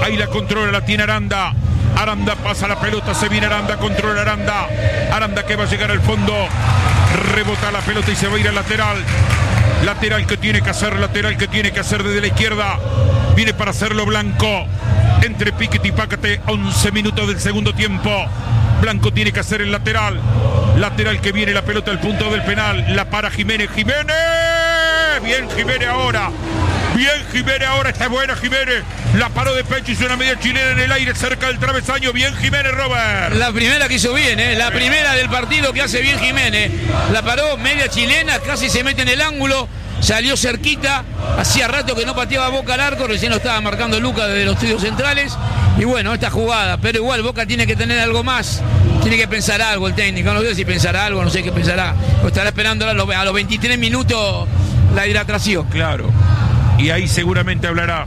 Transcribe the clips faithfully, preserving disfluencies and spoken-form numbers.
Ahí la controla, la tiene Aranda. Aranda pasa la pelota, se viene Aranda, controla Aranda. Aranda que va a llegar al fondo. Rebota la pelota y se va a ir al lateral. Lateral que tiene que hacer, lateral que tiene que hacer desde la izquierda. Viene para hacerlo Blanco. Entre Piquete y Pácate, once minutos del segundo tiempo. Blanco tiene que hacer el lateral. Lateral que viene la pelota al punto del penal. La para Jiménez. ¡Jiménez! Bien Jiménez ahora. Bien Jiménez ahora. Está buena Jiménez. La paró de pecho, hizo una media chilena en el aire cerca del travesaño. Bien Jiménez, Robert. La primera que hizo bien, ¿eh? La primera del partido que hace bien Jiménez. La paró media chilena, casi se mete en el ángulo. Salió cerquita, hacía rato que no pateaba Boca al arco, recién lo estaba marcando Lucas desde los estudios centrales. Y bueno, esta jugada, pero igual Boca tiene que tener algo más, tiene que pensar algo el técnico, no sé si pensará algo, no sé qué pensará, o estará esperando a los, a los veintitrés minutos la hidratación. Claro, y ahí seguramente hablará.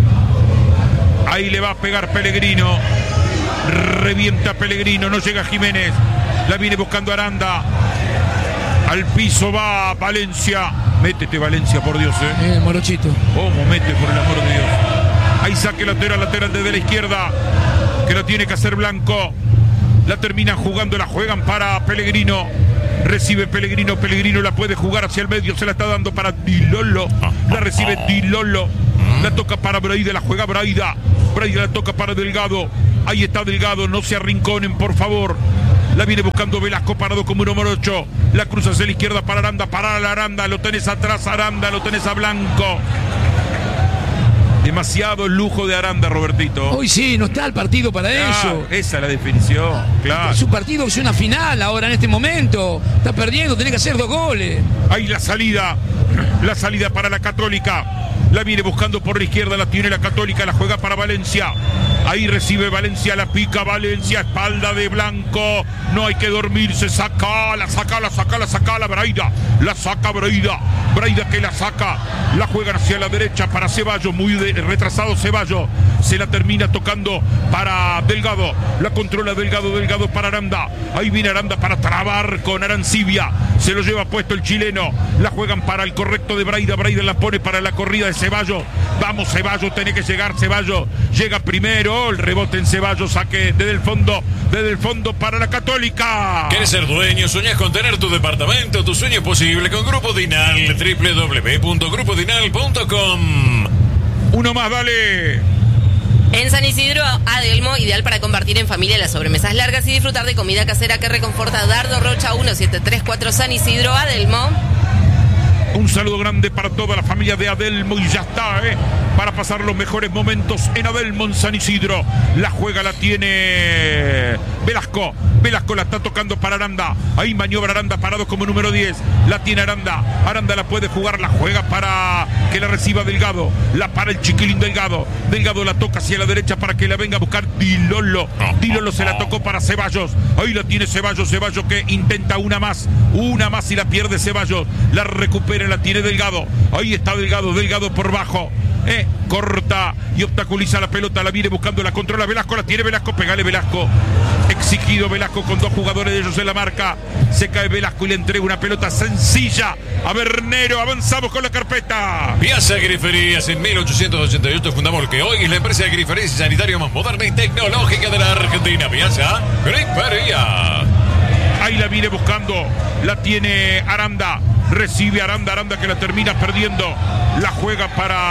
Ahí le va a pegar Pellegrino, revienta Pellegrino, no llega Jiménez, la viene buscando Aranda. Al piso va Valencia. Métete, Valencia, por Dios, eh. Eh, Morochito. ¿Cómo mete, por el amor de Dios? Ahí saque lateral, lateral desde la izquierda. Que lo tiene que hacer Blanco. La terminan jugando, la juegan para Pellegrino. Recibe Pellegrino, Pellegrino la puede jugar hacia el medio. Se la está dando para Dilolo. La recibe Dilolo. La toca para Braida, la juega Braida. Braida la toca para Delgado. Ahí está Delgado, no se arrinconen, por favor. La viene buscando Velasco, parado como un número ocho. La cruza hacia la izquierda para Aranda, para la Aranda. Lo tenés atrás, Aranda, lo tenés a Blanco. Demasiado lujo de Aranda, Robertito. Hoy sí, no está el partido para claro, eso. Esa es la definición, claro. Su partido es una final ahora en este momento. Está perdiendo, tiene que hacer dos goles. Ahí la salida, la salida para la Católica. La viene buscando por la izquierda, la tiene la Católica, la juega para Valencia. Ahí recibe Valencia, la pica Valencia, espalda de Blanco. No hay que dormirse, saca, la saca, la saca, la saca, la Braida. La saca Braida, Braida que la saca. La juegan hacia la derecha para Ceballos, muy de, retrasado Ceballos. Se la termina tocando para Delgado. La controla Delgado, Delgado para Aranda. Ahí viene Aranda para trabar con Arancibia. Se lo lleva puesto el chileno. La juegan para el correcto de Braida. Braida la pone para la corrida de Ceballos. Vamos Ceballos, tiene que llegar Ceballos. Llega primero, el rebote en Ceballos, saque desde el fondo, desde el fondo para la Católica. ¿Quieres ser dueño? ¿Soñás con tener tu departamento? Tu sueño es posible con Grupo Dinal. doble u doble u doble u punto grupo dinal punto com. Uno más, dale. En San Isidro, Adelmo, ideal para compartir en familia las sobremesas largas y disfrutar de comida casera que reconforta. Dardo Rocha uno siete tres cuatro, San Isidro, Adelmo. Un saludo grande para toda la familia de Adelmo y ya está, ¿eh? Para pasar los mejores momentos en Adelmo, en San Isidro. La juega, la tiene Velasco. Velasco la está tocando para Aranda. Ahí maniobra Aranda parado como número diez. La tiene Aranda. Aranda la puede jugar, la juega para que la reciba Delgado. La para el chiquilín Delgado. Delgado la toca hacia la derecha para que la venga a buscar Dilolo. Dilolo se la tocó para Ceballos. Ahí la tiene Ceballos. Ceballos que intenta una más. Una más y la pierde Ceballos. La recupera, la tiene Delgado. Ahí está Delgado. Delgado por bajo. Eh, corta y obstaculiza la pelota, la viene buscando, la controla Velasco, la tiene Velasco, pegale Velasco, exigido Velasco con dos jugadores de ellos en la marca, se cae Velasco y le entrega una pelota sencilla a Bernero. Avanzamos con la carpeta. Piazza Griferías, en mil ochocientos ochenta y ocho fundamos lo que hoy es la empresa de griferías y sanitario más moderna y tecnológica de la Argentina. Piazza Griferías. Ahí la viene buscando, la tiene Aranda, recibe Aranda, Aranda que la termina perdiendo, la juega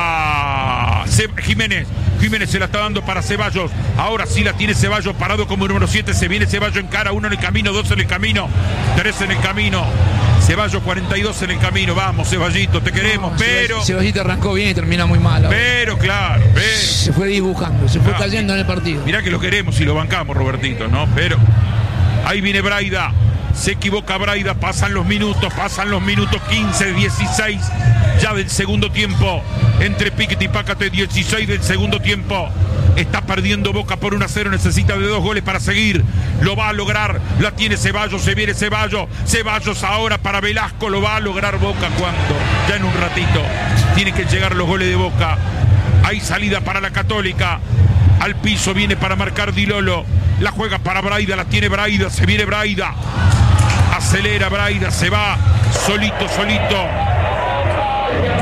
para Ce- Jiménez, Jiménez se la está dando para Ceballos, ahora sí la tiene Ceballos parado como número siete, se viene Ceballos en cara, uno en el camino, dos en el camino, tres en el camino, Ceballos cuarenta y dos en el camino, vamos Ceballito, te queremos, no, pero... Ceballito arrancó bien y termina muy mal. Ahora. Pero claro, pero... Se fue dibujando, se fue no, cayendo en el partido. Mirá que lo queremos y lo bancamos, Robertito, ¿no? Pero... Ahí viene Braida, se equivoca Braida, pasan los minutos, pasan los minutos quince, dieciséis ya del segundo tiempo, entre Piquete y Pácate, dieciséis del segundo tiempo, está perdiendo Boca por uno a cero, necesita de dos goles para seguir, lo va a lograr, la tiene Ceballos, se viene Ceballos, Ceballos ahora para Velasco, lo va a lograr Boca cuando, ya en un ratito, tienen que llegar los goles de Boca, hay salida para la Católica, al piso viene para marcar Dilolo. La juega para Braida, la tiene Braida, se viene Braida. Acelera Braida, se va solito, solito.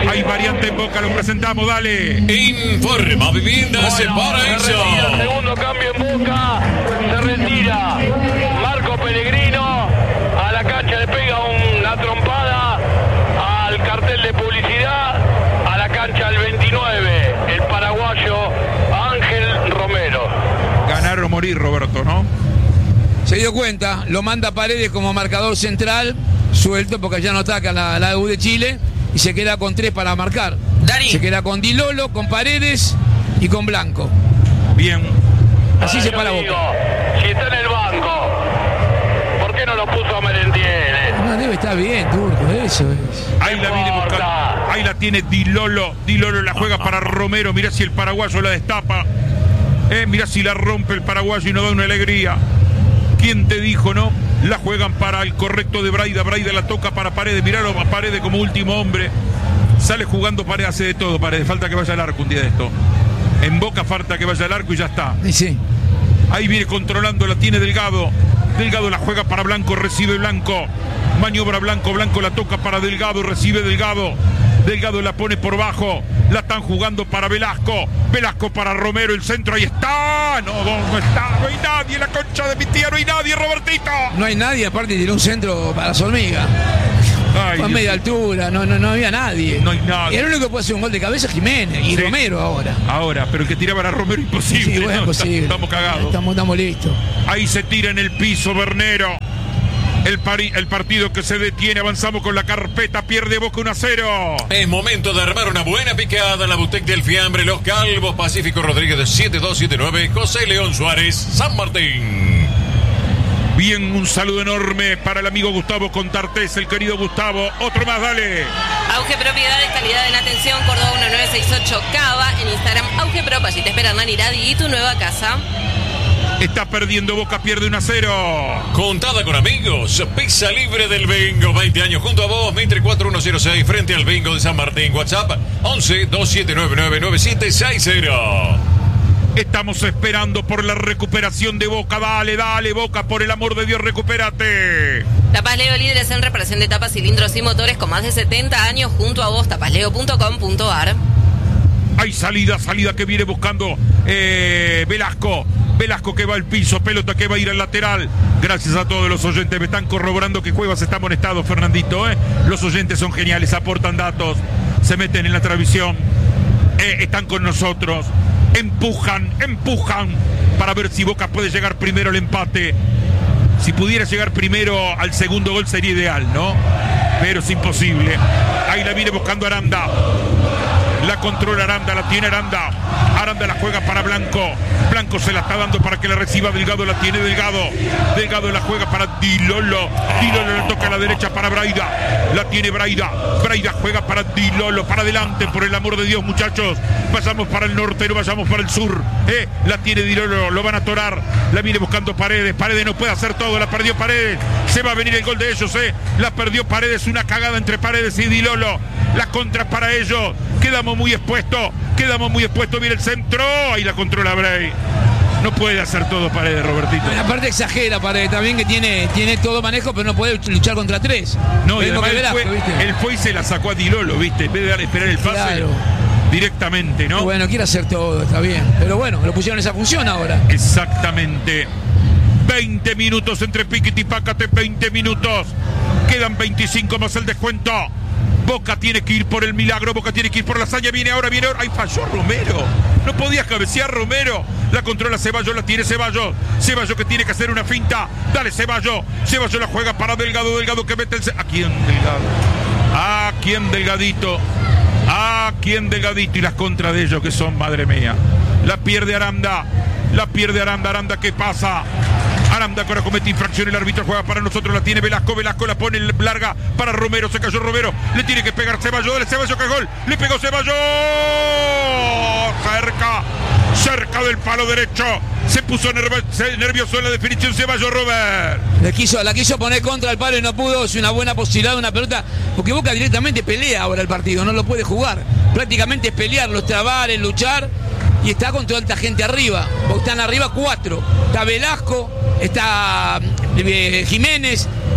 Hay variante en Boca, lo presentamos, dale. Informa Viviendas en Paraíso. Segundo cambio en Boca, se retira Marco Pellegrino, a la cancha le pega una trompada al cartel de publicidad, a la cancha el veintinueve, el paraguayo Ángel Romero. Ganar o morir, Roberto, ¿no? Se dio cuenta, lo manda Paredes como marcador central, suelto porque ya no ataca la, la U de Chile, y se queda con tres para marcar. Dani. Se queda con Di Lolo, con Paredes y con Blanco. Bien. Así se para Digo, Boca. si está en el banco, ¿por qué no lo puso a Merentiel? No, debe estar bien, Turco, eso es. Ahí la viene buscando. Ahí la tiene Di Lolo. Di Lolo la juega para Romero. Mirá si el paraguayo la destapa. Eh, mirá si la rompe el paraguayo y nos da una alegría. ¿Quién te dijo, no? La juegan para el correcto de Braida. Braida la toca para Paredes. Miralo a Paredes como último hombre. Sale jugando Paredes, hace de todo Paredes. Falta que vaya al arco un día de esto. En Boca falta que vaya al arco y ya está. Sí, sí. Ahí viene controlando, la tiene Delgado. Delgado la juega para Blanco, recibe Blanco. Maniobra Blanco, Blanco la toca para Delgado, recibe Delgado. Delgado la pone por bajo. La están jugando para Velasco. Velasco para Romero, el centro, ahí está. No, no está, no hay nadie, la concha de mi tía, no hay nadie, Robertito. No hay nadie, aparte tiró un centro para Solmiga. Ay, Fue a Dios. media altura, no, no, no había nadie. No hay nadie. Y el único que puede hacer un gol de cabeza es Jiménez y Sí. Romero ahora. Ahora, pero el que tiraba a Romero imposible. Sí, bueno, ¿no? imposible. Estamos cagados. Estamos, estamos listos. Ahí se tira en el piso Bernero. El, pari, el partido que se detiene, avanzamos con la carpeta, pierde Boca uno a cero. Es momento de armar una buena picada en la boutique del fiambre Los Calvos, Pacífico Rodríguez de siete dos siete nueve, José León Suárez, San Martín. Bien, un saludo enorme para el amigo Gustavo Contartés, el querido Gustavo. Otro más, dale. Auge Propiedades, calidad en atención, Córdoba uno nueve seis ocho Cava, en Instagram Auge Prop, allí te esperan Nani Radi y tu nueva casa. Está perdiendo Boca, pierde uno a cero. Contada con amigos, pizza libre del bingo, veinte años junto a vos, Mitre cuatro uno cero seis, frente al bingo de San Martín. WhatsApp once dos siete nueve nueve nueve siete seis cero. Estamos esperando por la recuperación de Boca. Dale, dale, Boca, por el amor de Dios, recupérate. Tapas Leo, líderes en reparación de tapas, cilindros y motores con más de setenta años junto a vos, tapasleo punto com punto ar. Hay salida, salida que viene buscando eh, Velasco. Velasco que va al piso, pelota que va a ir al lateral. Gracias a todos los oyentes, me están corroborando que Cuevas está amonestado, Fernandito. ¿eh? Los oyentes son geniales, aportan datos, se meten en la transmisión, eh, están con nosotros, empujan, empujan para ver si Boca puede llegar primero al empate. Si pudiera llegar primero al segundo gol sería ideal, ¿no? Pero es imposible. Ahí la viene buscando Aranda. La controla Aranda, la tiene Aranda. Aranda la juega para Blanco. Blanco se la está dando para que la reciba Delgado, la tiene Delgado. Delgado la juega para Di Lolo. Di Lolo le toca a la derecha para Braida. La tiene Braida. Braida juega para Di Lolo. Para adelante, por el amor de Dios, muchachos. Vayamos para el norte, no vayamos para el sur. ¿eh? La tiene Di Lolo, lo van a atorar. La viene buscando Paredes. Paredes no puede hacer todo, la perdió Paredes. Se va a venir el gol de ellos, ¿eh? La perdió Paredes, una cagada entre Paredes y Di Lolo. La contra para ellos. Quedamos muy expuestos, quedamos muy expuestos. Viene el centro, ahí la controla Bray. No puede hacer todo Paredes, Robertito. Bueno, aparte exagera Paredes, también que tiene, tiene todo manejo, pero no puede luchar contra tres. No, y Mismo además que él Velasco, fue, ¿viste? él fue y se la sacó a Di Lolo, ¿viste? En vez de dar, esperar el pase Claro. directamente, ¿no? Bueno, quiere hacer todo, está bien. Pero bueno, lo pusieron en esa función ahora. Exactamente. veinte minutos entre Piquet y Pácate, veinte minutos. Quedan veinticinco más el descuento. Boca tiene que ir por el milagro, Boca tiene que ir por la hazaña, viene ahora, viene ahora. ¡Ay, falló Romero! No podía cabecear Romero. La controla Ceballos, la tiene Ceballos. Ceballos que tiene que hacer una finta. Dale Ceballos. Ceballos la juega para Delgado, Delgado que mete el... ¿A quién Delgado? ¿A quién Delgadito? ¿A quién Delgadito? Y las contras de ellos que son, madre mía. La pierde Aranda. La pierde Aranda, Aranda que pasa. Aranda que ahora comete infracción, el árbitro juega para nosotros, la tiene Velasco, Velasco la pone larga para Romero, se cayó Romero, le tiene que pegar Ceballos, dale Ceballos que es gol, le pegó Ceballos, cerca, cerca del palo derecho, se puso nerv- nervioso en la definición Ceballos, Robert. Le quiso, la quiso poner contra el palo y no pudo, es una buena posibilidad de una pelota, porque Boca directamente pelea ahora el partido, no lo puede jugar, prácticamente es pelear, los trabar, es luchar, y está con toda esta gente arriba, porque están arriba cuatro, está Velasco, está eh, Jiménez,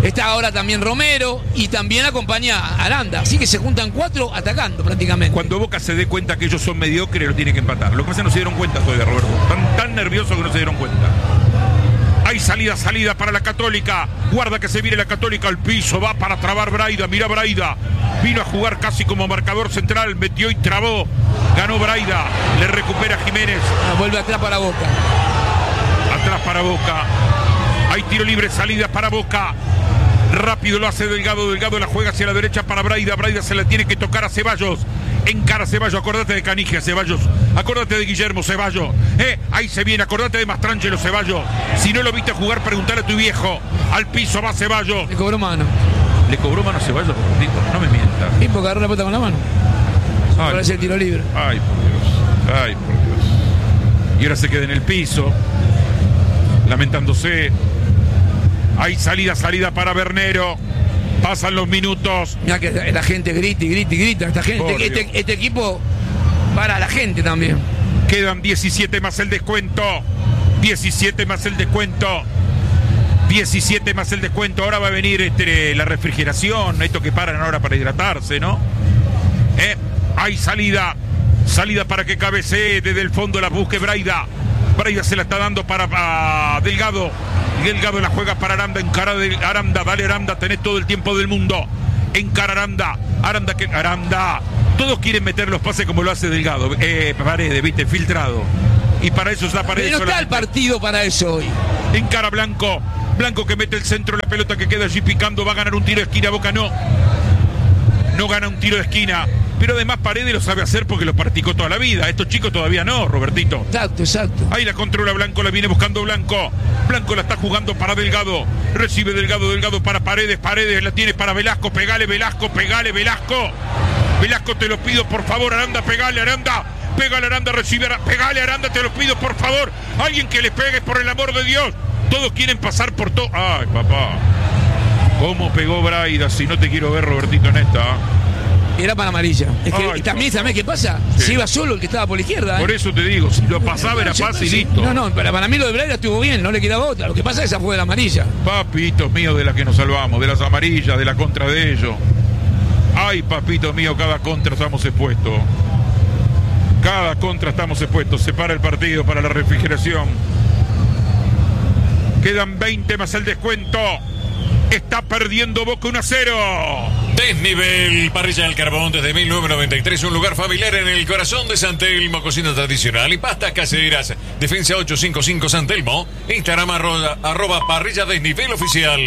Está ahora también Romero y también acompaña a Aranda. Así que se juntan cuatro atacando prácticamente. Cuando Boca se dé cuenta que ellos son mediocres, lo tiene que empatar. Lo que pasa es que no se dieron cuenta todavía, Roberto. Están tan nerviosos que no se dieron cuenta. Hay salida, salida para la Católica. Guarda que se viene la Católica al piso. Va para trabar Braida. Mira Braida. Vino a jugar casi como marcador central. Metió y trabó. Ganó Braida. Le recupera Jiménez. Ah, vuelve atrás para Boca. Atrás para Boca. Hay tiro libre, salida para Boca. Rápido lo hace Delgado. Delgado la juega hacia la derecha para Braida. Braida se la tiene que tocar a Ceballos. Encara Ceballos, acordate de Canigia, Ceballos. Acordate de Guillermo, Ceballos. Eh, ahí se viene, acordate de Mastrangelo, Ceballos. Si no lo viste jugar, preguntale a tu viejo. Al piso va Ceballos. Le cobró mano. ¿Le cobró mano a Ceballos? No me mientas. Sí, porque agarró la pelota con la mano. Ay, parece el tiro libre. Ay, por Dios. Ay, por Dios. Y ahora se queda en el piso, lamentándose. Hay salida, salida para Bernero. Pasan los minutos. Mira que la gente grita y grita y grita. Esta gente, este, este equipo para a la gente también. Quedan diecisiete más el descuento. diecisiete más el descuento. diecisiete más el descuento. Ahora va a venir este, la refrigeración. Esto que paran ahora para hidratarse, ¿no? Eh, hay salida. Salida para que cabecee desde el fondo la busque Braida. Braida se la está dando para, para Delgado. Delgado la juega para Aranda. Encara de Aranda. Dale Aranda. Tenés todo el tiempo del mundo. Encara Aranda. Aranda que. Aranda. Todos quieren meter los pases como lo hace Delgado. Eh, Paredes, viste, filtrado. Y para eso está Paredes. Pero no está el partido para eso hoy. Encara Blanco. Blanco que mete el centro. La pelota que queda allí picando. Va a ganar un tiro de esquina. Boca no. No gana un tiro de esquina. Pero además Paredes lo sabe hacer porque lo practicó toda la vida. Estos chicos todavía no, Robertito. Exacto, exacto. Ahí la controla Blanco, la viene buscando Blanco. Blanco la está jugando para Delgado. Recibe Delgado, Delgado para Paredes. Paredes la tiene para Velasco. Pegale, Velasco, pegale, Velasco. Velasco, te lo pido, por favor, Aranda, pegale, Aranda. Pégale, Aranda, recibe, pegale, Aranda, te lo pido, por favor. Alguien que le pegue, por el amor de Dios. Todos quieren pasar por todo. Ay, papá. ¿Cómo pegó Braida? Si no te quiero ver, Robertito, en esta. Era para amarilla. Es que Ay, también, ¿sabés qué pasa? Sí. Se iba solo el que estaba por la izquierda. ¿eh? Por eso te digo, si lo pasaba era pase y listo. No, no, para, para mí lo de Braida estuvo bien, no le quedaba otra. Lo que pasa es que esa fue de la amarilla. Papitos míos de las que nos salvamos, de las amarillas, de la contra de ellos. Ay, papito mío, cada contra estamos expuestos. Cada contra estamos expuestos. Se para el partido para la refrigeración. Quedan veinte más el descuento. Está perdiendo Boca uno a cero. Desnivel, parrilla del carbón desde mil novecientos noventa y tres, un lugar familiar en el corazón de San Telmo, cocina tradicional y pastas caseras. Defensa ocho cinco cinco San Telmo, Instagram arroba, arroba parrilla desnivel oficial.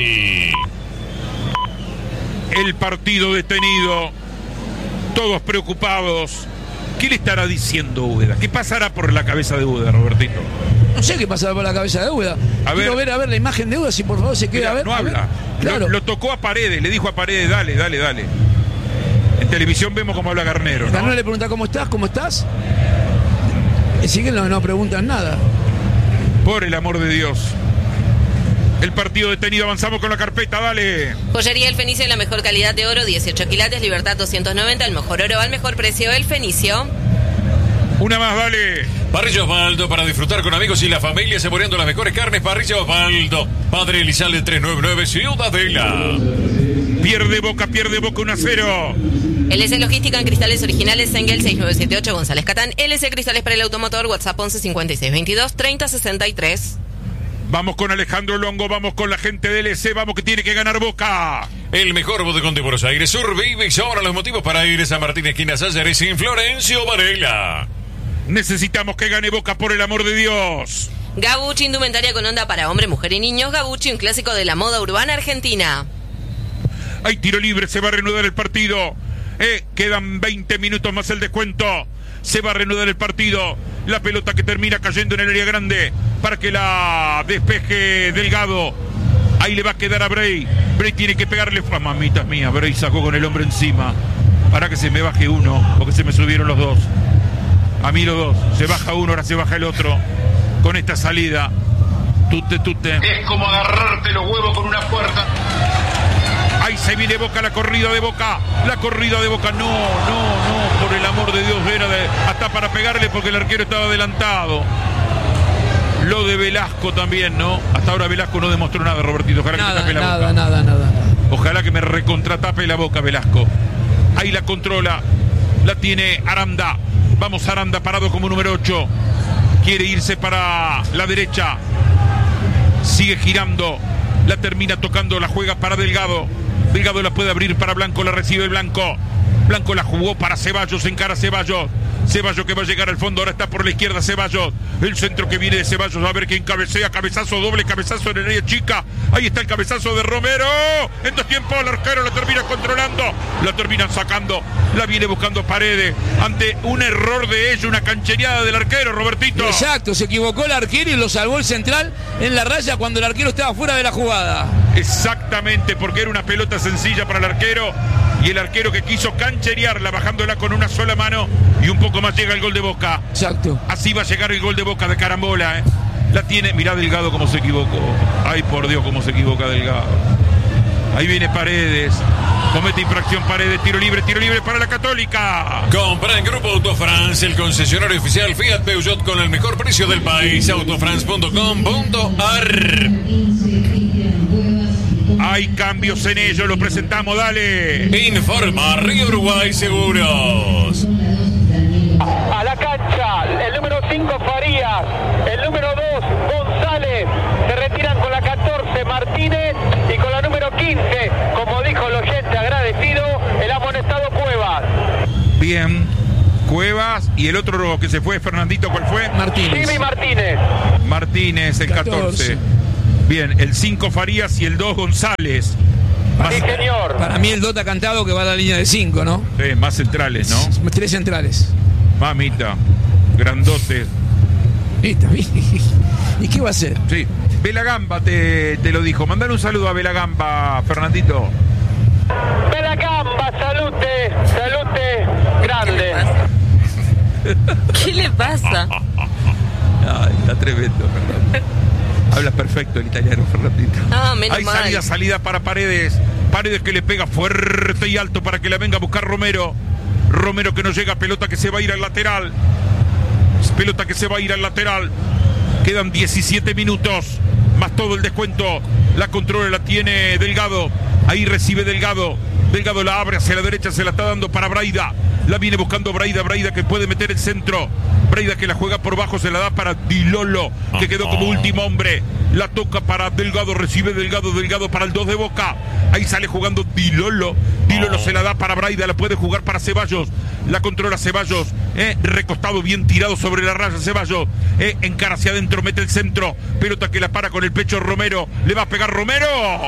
El partido detenido, todos preocupados. ¿Qué le estará diciendo Úbeda? ¿Qué pasará por la cabeza de Úbeda, Robertito? No sé qué pasaba por la cabeza de Úbeda. A Quiero ver. ver a ver la imagen de Úbeda, si por favor se queda Mira, a ver. no a habla. ver. Claro. Lo, lo tocó a Paredes, le dijo a Paredes, dale, dale, dale. En televisión vemos cómo habla Garnero, ¿no? Garnero le pregunta cómo estás, cómo estás. Y siguen no, no preguntan nada. Por el amor de Dios. El partido detenido, avanzamos con la carpeta, dale. Joyería El Fenicio, la mejor calidad de oro, dieciocho quilates, Libertad doscientos noventa, el mejor oro al mejor precio, El Fenicio. Una más, dale. Parrilla Osvaldo, para disfrutar con amigos y la familia, saboreando las mejores carnes. Parrilla Osvaldo, Padre Elizalde trescientos noventa y nueve, Ciudadela. Pierde Boca, pierde Boca uno a cero. L S Logística en cristales originales, Engel seis nueve siete ocho, González Catán. L S Cristales para el automotor, WhatsApp once cincuenta y seis veintidós treinta sesenta y tres. Vamos con Alejandro Longo, vamos con la gente de L C, vamos que tiene que ganar Boca. El mejor bodegón de Buenos Aires, Sur Vivix. Ahora los motivos para ir a San Martín, esquina Sayares, sin Florencio Varela. Necesitamos que gane Boca, por el amor de Dios. Gabucci, indumentaria con onda para hombre, mujer y niños. Gabucci, un clásico de la moda urbana argentina. Hay tiro libre, se va a reanudar el partido. Eh, quedan veinte minutos más el descuento. Se va a reanudar el partido. La pelota que termina cayendo en el área grande para que la despeje Delgado. Ahí le va a quedar a Bray. Bray tiene que pegarle. Ah, mamitas mías, Bray sacó con el hombre encima. Para que se me baje uno, porque se me subieron los dos. A mí los dos. Se baja uno, ahora se baja el otro. Con esta salida. Tute, tute. Es como agarrarte los huevos con una puerta. Ahí se viene Boca, la corrida de Boca. La corrida de Boca. No, no, no. Por el amor de Dios, era de, hasta para pegarle porque el arquero estaba adelantado. Lo de Velasco también, ¿no? Hasta ahora Velasco no demostró nada, Robertito. Ojalá Nada, que me tape la nada, boca. nada, nada, nada. Ojalá que me recontratape la boca Velasco. Ahí la controla. La tiene Aranda. Vamos Aranda parado como número ocho. Quiere irse para la derecha. Sigue girando. La termina tocando. La juega para Delgado. Delgado la puede abrir para Blanco. La recibe Blanco. Blanco la jugó para Ceballos. Encara Ceballos. Ceballos que va a llegar al fondo. Ahora está por la izquierda Ceballos. El centro que viene de Ceballos. A ver quién cabecea. Cabezazo doble. Cabezazo en el área chica. Ahí está el cabezazo de Romero. En dos tiempos el arquero la termina controlando. La terminan sacando. La viene buscando Paredes. Ante un error de ella. Una canchereada del arquero, Robertito. Exacto. Se equivocó el arquero y lo salvó el central en la raya cuando el arquero estaba fuera de la jugada. Exactamente. Porque era una pelota sencilla para el arquero. Y el arquero que quiso cancherearla bajándola con una sola mano. Y un poco más llega el gol de Boca. Exacto. Así va a llegar el gol de Boca de carambola, ¿eh? La tiene, mirá Delgado cómo se equivocó. Ay, por Dios, cómo se equivoca Delgado. Ahí viene Paredes. Comete infracción Paredes. Tiro libre, tiro libre para la Católica. Compra en Grupo Autofrance, el concesionario oficial Fiat Peugeot con el mejor precio del país. autofrance punto com punto ar. Hay cambios en ello, lo presentamos, dale. Informa Río Uruguay Seguros. A la cancha, el número cinco Farías, el número dos González, se retiran con la catorce Martínez y con la número quince, como dijo el oyente agradecido, el amonestado Cuevas. Bien, Cuevas y el otro que se fue, Fernandito, ¿cuál fue? Martínez. Jimmy Martínez. Martínez, el catorce. Bien, el cinco Farías y el dos González. Más, Sí, señor. Para mí el Dota cantado que va a la línea de cinco, ¿no? sí, más centrales, ¿no? Tres centrales. Mamita, grandote. ¿Y qué va a hacer? Sí, Belagamba te, te lo dijo. Mandale un saludo a Belagamba, Fernandito. Belagamba, salute, salute, grande. ¿Qué le pasa? Ay, está tremendo, Fernando. Habla perfecto el italiano, Fernandito. Ah, menos Hay mal. salida, salida para Paredes. Paredes que le pega fuerte y alto para que la venga a buscar Romero. Romero que no llega, pelota que se va a ir al lateral. Pelota que se va a ir al lateral. Quedan diecisiete minutos, más todo el descuento. La controla, la tiene Delgado. Ahí recibe Delgado. Delgado la abre hacia la derecha, se la está dando para Braida. La viene buscando Braida, Braida que puede meter el centro. Braida que la juega por bajo, se la da para Dilolo, que quedó como último hombre. La toca para Delgado, recibe Delgado, Delgado para el dos de Boca. Ahí sale jugando Dilolo. Dilolo se la da para Braida, la puede jugar para Ceballos. La controla Ceballos, eh, recostado, bien tirado sobre la raya Ceballos. Eh, encara hacia adentro, mete el centro. Pelota que la para con el pecho Romero. Le va a pegar Romero.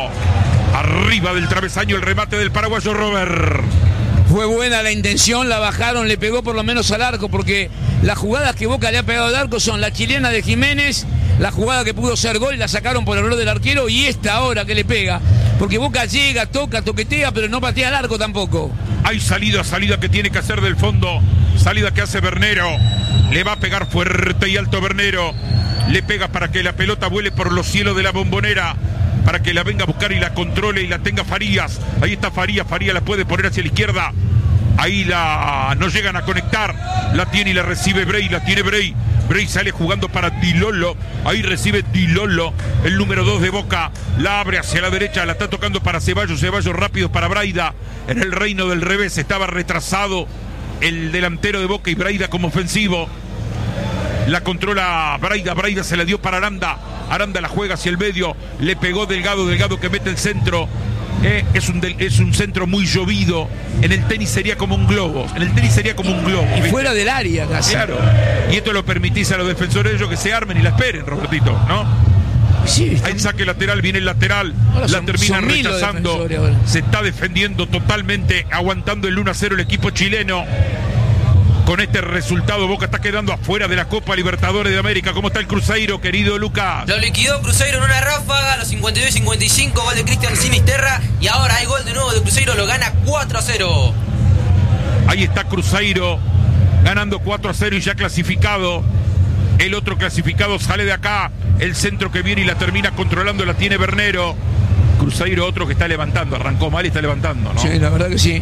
Arriba del travesaño el remate del paraguayo Robert. Fue buena la intención, la bajaron, le pegó por lo menos al arco, porque las jugadas que Boca le ha pegado al arco son la chilena de Jiménez, la jugada que pudo ser gol, la sacaron por error del arquero, y esta ahora que le pega, porque Boca llega, toca, toquetea, pero no patea al arco tampoco. Hay salida, salida que tiene que hacer del fondo, salida que hace Bernero, le va a pegar fuerte y alto Bernero, le pega para que la pelota vuele por los cielos de la Bombonera, para que la venga a buscar y la controle y la tenga Farías. Ahí está Farías, Farías la puede poner hacia la izquierda. Ahí la no llegan a conectar. La tiene y la recibe Bray, la tiene Bray. Bray sale jugando para Dilolo. Ahí recibe Dilolo, el número dos de Boca. La abre hacia la derecha, la está tocando para Ceballos. Ceballos rápido para Braida. En el reino del revés estaba retrasado el delantero de Boca y Braida como ofensivo. La controla Braida, Braida se la dio para Aranda. Aranda la juega hacia el medio, le pegó Delgado, Delgado que mete el centro. Eh, es, un del, es un centro muy llovido. En el tenis sería como un globo. En el tenis sería como un globo. Y ¿viste? fuera del área casi. Claro. Y esto lo permitís a los defensores de ellos que se armen y la esperen, Robertito, ¿no? Sí, Hay saque lateral, viene el lateral, Ahora la son- terminan son mil los rechazando. defensores ahora. Se está defendiendo totalmente, aguantando el uno a cero el equipo chileno. Con este resultado, Boca está quedando afuera de la Copa Libertadores de América. ¿Cómo está el Cruzeiro, querido Lucas? Lo liquidó Cruzeiro en una ráfaga a los cincuenta y dos cincuenta y cinco, gol de Cristian Sinisterra, y ahora hay gol de nuevo de Cruzeiro, lo gana cuatro a cero. Ahí está Cruzeiro ganando cuatro a cero y ya clasificado. El otro clasificado sale de acá. El centro que viene y la termina controlando la tiene Bernero. Cruzeiro otro que está levantando. Arrancó mal y está levantando, ¿no? Sí, la verdad que sí. El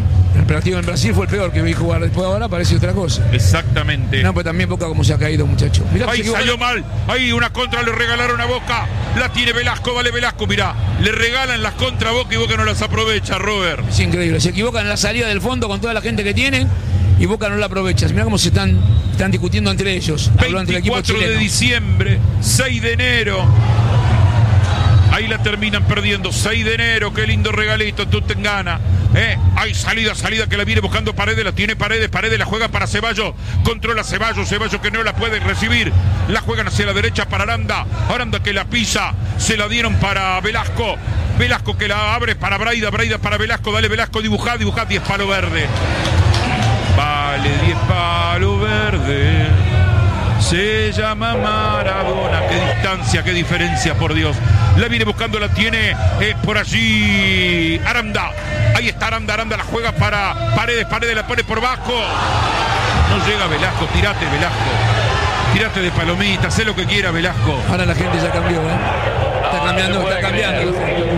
partido en Brasil fue el peor que vi jugar. Después ahora parece otra cosa. Exactamente. No, pero también Boca como se ha caído, muchacho. Ahí salió mal. Ahí una contra le regalaron a Boca. La tiene Velasco, vale Velasco. Mirá, le regalan las contra a Boca y Boca no las aprovecha, Robert. Es increíble. Se equivocan en la salida del fondo con toda la gente que tienen y Boca no la aprovecha. Mirá cómo se están, están discutiendo entre ellos. veinticuatro de diciembre, seis de enero. Ahí la terminan perdiendo. seis de enero, qué lindo regalito, tú te gana. ¿Eh? Hay salida, salida que la viene buscando Paredes, la tiene Paredes, Paredes la juega para Ceballos, controla Ceballos, Ceballos que no la puede recibir, la juegan hacia la derecha para Aranda, Aranda que la pisa, se la dieron para Velasco, Velasco que la abre para Braida, Braida para Velasco, dale Velasco, dibujá, dibujá, diez palo verde. Vale, diez palo verde. Se llama Maradona. Qué distancia, qué diferencia, por Dios. La viene buscando, la tiene eh, por allí Aranda. Ahí está Aranda, Aranda la juega para Paredes, Paredes la pone por Vasco. No llega Velasco, tirate Velasco. Tirate de palomita, sé lo que quiera Velasco. Ahora la gente ya cambió, ¿eh? Está cambiando, está cambiando.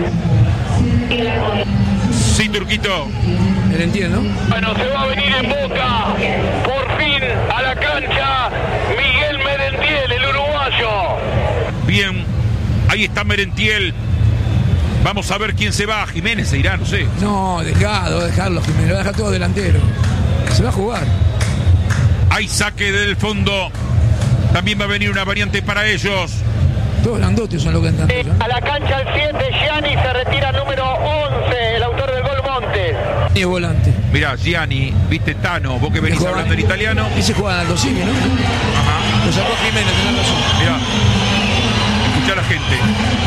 Sí, Turquito. Merentiel, ¿no? Bueno, se va a venir en Boca, por fin a la cancha, Miguel Merentiel, el uruguayo. Bien, ahí está Merentiel. Vamos a ver quién se va. Jiménez se irá, no sé. No, dejado, dejarlo, Jiménez, lo va a dejar todo delantero. Se va a jugar. Hay saque del fondo. También va a venir una variante para ellos. Todos grandotes son los que están. Eh, a la cancha el siete, Gianni, se retira número once, el autor del gol Montes. Y es volante. Mirá, Gianni, viste Tano, vos que venís juega, hablando en italiano. Ese juega al Aldosini, ¿no? Ajá. Lo sacó Jiménez, tenés razón. Mirá, escuchá a la gente.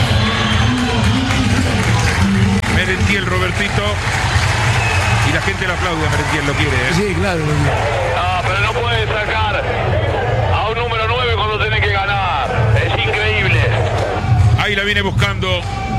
Merentiel, Robertito. Y la gente le aplaude a Merentiel, lo quiere, ¿eh? Sí, claro, lo quiere. Ah, pero no puede sacar a un número nueve cuando tiene que ganar. Es increíble. Ahí la viene buscando.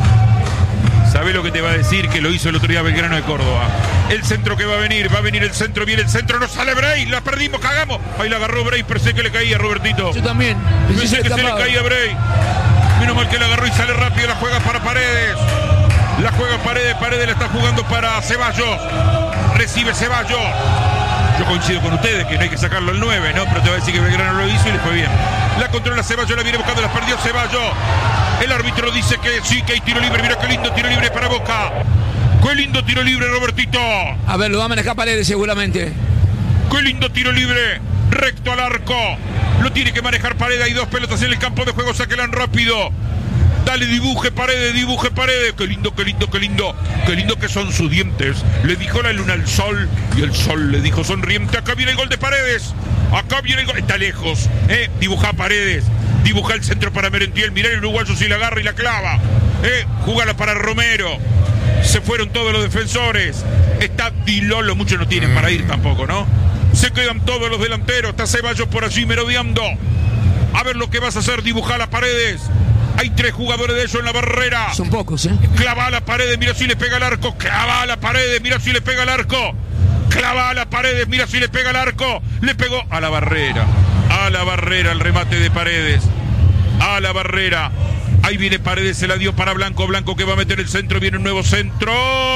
¿Sabés lo que te va a decir? Que lo hizo el otro día Belgrano de Córdoba. El centro que va a venir, va a venir el centro, viene el centro, no sale Bray, la perdimos, cagamos. Ahí la agarró Bray, pensé que le caía, Robertito. Yo también. Pensé que se le caía Bray. Menos mal que la agarró y sale rápido, la juega para Paredes. La juega Paredes, Paredes la está jugando para Ceballos. Recibe Ceballos. Yo coincido con ustedes que no hay que sacarlo al nueve, ¿no? Pero te va a decir que Belgrano lo hizo y le fue bien. La controla Ceballos, la viene buscando, la perdió Ceballos. El árbitro dice que sí, que hay tiro libre. Mira qué lindo tiro libre para Boca. Qué lindo tiro libre, Robertito. A ver, lo va a manejar Paredes seguramente. Qué lindo tiro libre. Recto al arco. Lo tiene que manejar Paredes. Hay dos pelotas en el campo de juego. Sáquelan rápido. Dale, dibuje Paredes, dibuje Paredes. Qué lindo, qué lindo, qué lindo. Qué lindo que son sus dientes. Le dijo la luna al sol y el sol le dijo sonriente. Acá viene el gol de Paredes. Acá viene el gol. Está lejos. Eh, dibuja Paredes. Dibuja el centro para Merentiel. Mirá el uruguayo si la agarra y la clava. Eh, jugala para Romero. Se fueron todos los defensores. Está Dilolo. Muchos no tienen para ir tampoco, ¿no? Se quedan todos los delanteros. Está Ceballos por allí merodeando. A ver lo que vas a hacer. Dibujar las Paredes. Hay tres jugadores de ellos en la barrera. Son pocos, ¿eh? Clava a la Paredes, mira si le pega al arco. Clava a la Paredes, mira si le pega al arco. Clava a la Paredes, mira si le pega al arco. Le pegó a la barrera. A la barrera el remate de Paredes. A la barrera. Ahí viene Paredes, se la dio para Blanco. Blanco que va a meter el centro. Viene un nuevo centro.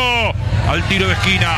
Al tiro de esquina.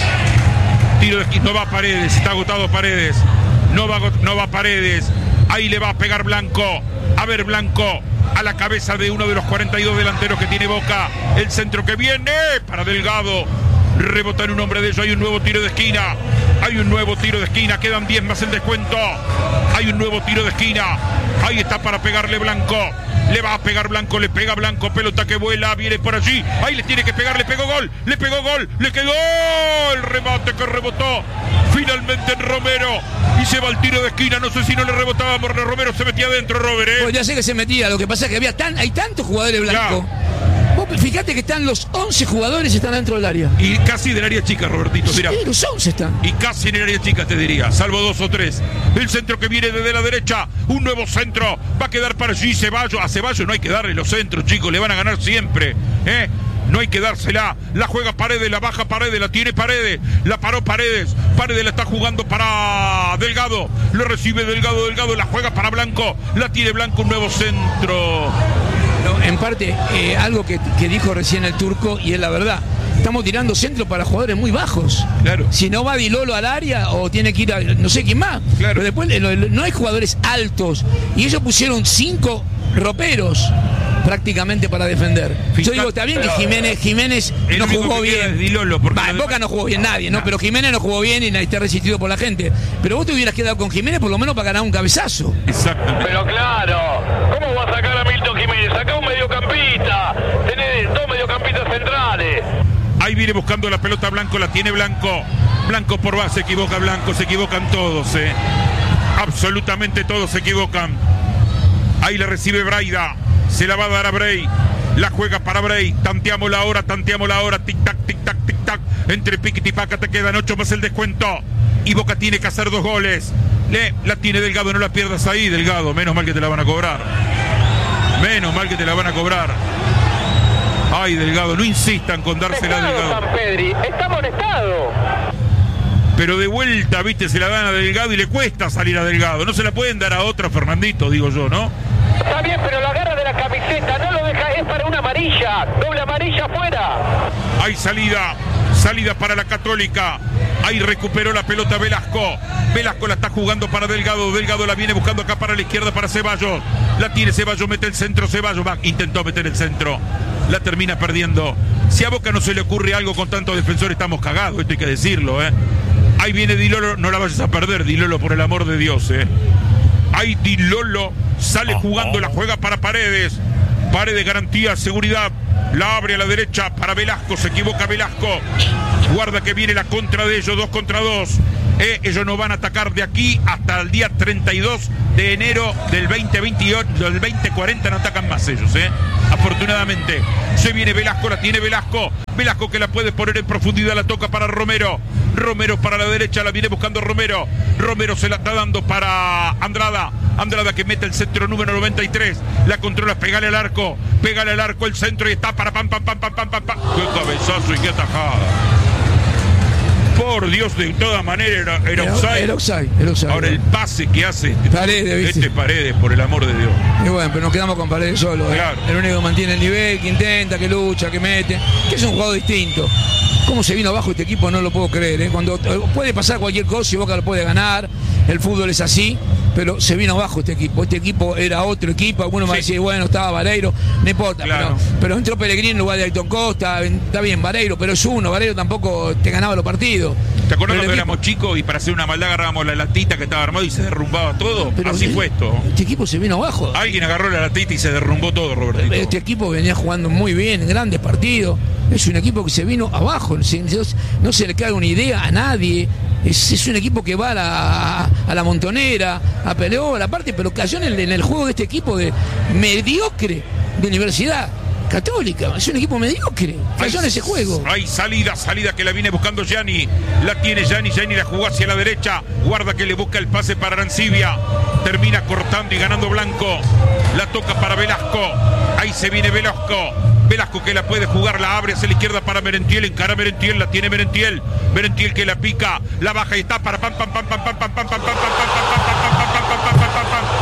Tiro de esquina. No va Paredes, está agotado Paredes. No va, no va Paredes. Ahí le va a pegar Blanco. A ver, Blanco. A la cabeza de uno de los cuarenta y dos delanteros que tiene Boca. El centro que viene para Delgado. Rebota en un hombre de ellos. Hay un nuevo tiro de esquina. Hay un nuevo tiro de esquina. Quedan diez más el descuento. Hay un nuevo tiro de esquina. Ahí está para pegarle Blanco. Le va a pegar Blanco. Le pega Blanco. Pelota que vuela. Viene por allí. Ahí le tiene que pegar. Le pegó gol. Le pegó gol. Le quedó el remate que rebotó. Finalmente en Romero. Y se va al tiro de esquina. No sé si no le rebotaba. Romero se metía adentro, Robert, ¿eh? Pues ya sé que se metía. Lo que pasa es que había tan, hay tantos jugadores blancos. Vos fíjate que están los once jugadores están dentro del área. Y casi del área chica, Robertito. Mira. Sí, los once están. Y casi en el área chica, te diría. Salvo dos o tres. El centro que viene desde la derecha. Un nuevo centro. Va a quedar para allí Ceballos. A Ceballos no hay que darle los centros, chicos. Le van a ganar siempre. ¿Eh? No hay que dársela. La juega Paredes, la baja Paredes, la tiene Paredes. La paró Paredes. Paredes la está jugando para Delgado. Lo recibe Delgado, Delgado. La juega para Blanco. La tiene Blanco, un nuevo centro. No, en parte, eh, algo que, que dijo recién el turco, y es la verdad. estamos tirando centros para jugadores muy bajos. Claro. Si no va Di Lolo al área o tiene que ir a no sé quién más. Claro. Pero después no hay jugadores altos. Y ellos pusieron cinco roperos prácticamente para defender. Fija, Yo digo, está bien que Jiménez, Jiménez el no único jugó que queda bien. es Di Lolo, porque Va, en lo Boca demás- no jugó bien nadie, ¿no? No. Pero Jiménez no jugó bien y está resistido por la gente. Pero vos te hubieras quedado con Jiménez por lo menos para ganar un cabezazo. Exactamente. Pero claro, ¿cómo va a sacar a Milton Jiménez? Saca un mediocampista. Tenés dos mediocampistas centrales. Ahí viene buscando la pelota Blanco, la tiene Blanco. Blanco por base, se equivoca Blanco, se equivocan todos, eh. Absolutamente todos se equivocan. Ahí le recibe Braida, se la va a dar a Bray. La juega para Bray, tanteamos la hora, tanteamos la hora, tic-tac, tic-tac, tic-tac. Entre piquiti y paca te quedan ocho más el descuento. Y Boca tiene que hacer dos goles. Le, la tiene Delgado, no la pierdas ahí, Delgado. Menos mal que te la van a cobrar. Menos mal que te la van a cobrar. Ay, Delgado, no insistan con dársela a Delgado. San Pedri, está amonestado. Pero de vuelta, viste, se la dan a Delgado y le cuesta salir a Delgado. No se la pueden dar a otro Fernandito, digo yo, ¿no? Está bien, pero lo agarra de la camiseta, no lo deja, es para una amarilla. Doble amarilla afuera. Hay salida, salida para la Católica. Ahí recuperó la pelota Velasco. Velasco la está jugando para Delgado. Delgado la viene buscando acá para la izquierda para Ceballos. La tiene Ceballos, mete el centro. Ceballos va, intentó meter el centro. La termina perdiendo. Si a Boca no se le ocurre algo con tanto defensor, estamos cagados, esto hay que decirlo, ¿eh? Ahí viene Di Lolo, no la vayas a perder, Di Lolo, por el amor de Dios, ¿eh? Ahí Di Lolo sale jugando, la juega para Paredes. Paredes, garantía, seguridad. La abre a la derecha para Velasco, se equivoca Velasco. Guarda que viene la contra de ellos, dos contra dos. Eh, ellos no van a atacar de aquí hasta el día treinta y dos de enero del veinte veintiocho, del veinte cuarenta no atacan más ellos, eh. Afortunadamente. Se viene Velasco, la tiene Velasco. Velasco que la puede poner en profundidad, la toca para Romero. Romero para la derecha, la viene buscando Romero. Romero se la está dando para Andrada. Andrada que mete el centro número noventa y tres. La controla, pégale al arco. Pégale al arco el centro y está para pam, pam, pam, pam, pam, pam, pam. Qué cabezazo y qué atajada. Por Dios, de todas maneras era, era offside. Era offside, era offside. Ahora el pase que hace este Paredes, ¿viste? este Paredes, por el amor de Dios. Y bueno, pero nos quedamos con Paredes solo. ¿eh? Claro. El único que mantiene el nivel, que intenta, que lucha, que mete, que es un juego distinto. ¿Cómo se vino abajo este equipo? No lo puedo creer. ¿eh? Cuando puede pasar cualquier cosa y Boca lo puede ganar, el fútbol es así, pero se vino abajo este equipo. Este equipo era otro equipo. Algunos me Sí. decían, bueno, estaba Vareiro, no importa. Claro. Pero, pero entró Pellegrini en lugar de Ayrton Costa. Está bien, Vareiro, pero es uno. Vareiro tampoco te ganaba los partidos. ¿Te acuerdas Pero cuando el éramos chicos y para hacer una maldad agarrábamos la latita que estaba armado y se derrumbaba todo? Pero Así el- fue esto. Este equipo se vino abajo. Alguien agarró la latita y se derrumbó todo, Robertito. Este equipo venía jugando muy bien, grandes partidos. Es un equipo que se vino abajo. No se, no se le cae una idea a nadie. Es, es un equipo que va a la, a la montonera, a peleó, a la parte, pero cayó en el, en el juego de este equipo de mediocre de Universidad Católica. Es un equipo mediocre. Cayó en ese juego. Hay salida, salida que la viene buscando Gianni. La tiene Gianni, Gianni la jugó hacia la derecha. Guarda que le busca el pase para Arancibia. Termina cortando y ganando Blanco. La toca para Velasco. Ahí se viene Velasco. Velasco que la puede jugar, la abre hacia la izquierda para Merentiel. Encara Merentiel, la tiene Merentiel. Merentiel que la pica, la baja y está para pam pam pam pam pam pam pam pam pam pam pam pam pam pam pam pam.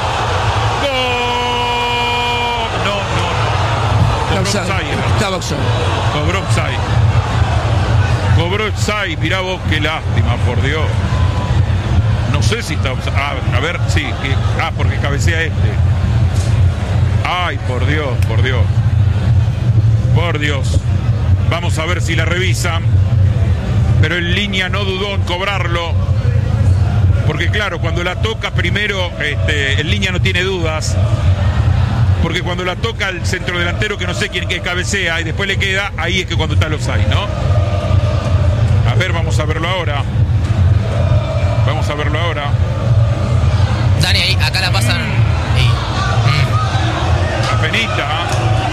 ¡Gol! No, no, no. Cobró offside. Estaba offside. Cobró offside. Cobró offside. Mirá vos, qué lástima, por Dios. No sé si está offside. Ah, a ver, sí. Que, ah, porque cabecea este. Ay, por Dios, por Dios. Por Dios. Vamos a ver si la revisan. Pero en línea no dudó en cobrarlo. Porque claro, cuando la toca primero, este, en línea no tiene dudas. Porque cuando la toca el centro delantero, que no sé quién que cabecea, y después le queda, ahí es que cuando está el offside, ¿no? A ver, vamos a verlo ahora. Vamos a verlo ahora. Dani, ahí, acá la pasan. Ahí. Apenita. ¿eh?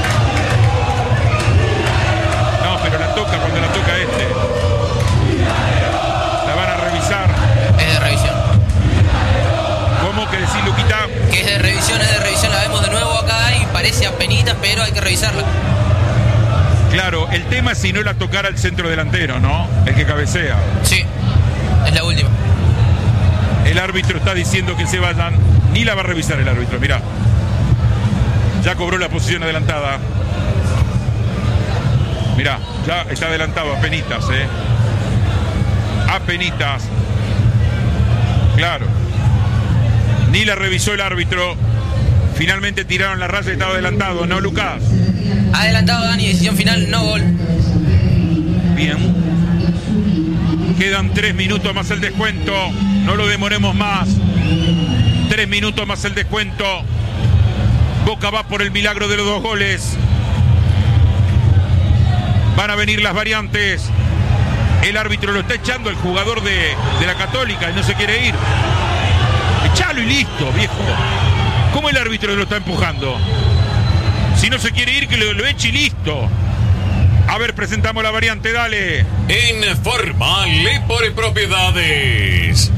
No, pero la toca cuando la toca este. La van a revisar. Es de revisión. ¿Cómo que decís, Luquita? Que es de revisión, es de revisión. La vemos de nuevo acá y parece apenita, pero hay que revisarla. Claro, el tema es si no la tocara el centro delantero, ¿no? El que cabecea. Sí, es la última. El árbitro está diciendo que se vayan. Ni la va a revisar el árbitro, mirá. Ya cobró la posición adelantada. Mirá, ya está adelantado, apenitas, ¿eh? Apenitas. Claro. Ni la revisó el árbitro. Finalmente tiraron la raya y estaba adelantado, ¿no, Lucas? Adelantado, Dani, decisión final, no gol. Bien. Quedan tres minutos más el descuento. No lo demoremos más. Tres minutos más el descuento. Boca va por el milagro de los dos goles. Van a venir las variantes. El árbitro lo está echando el jugador de, de la Católica y no se quiere ir. Echalo y listo, viejo. ¿Cómo el árbitro lo está empujando? Si no se quiere ir, que lo, lo eche y listo. A ver, presentamos la variante, dale. Informa Lepore Propiedades.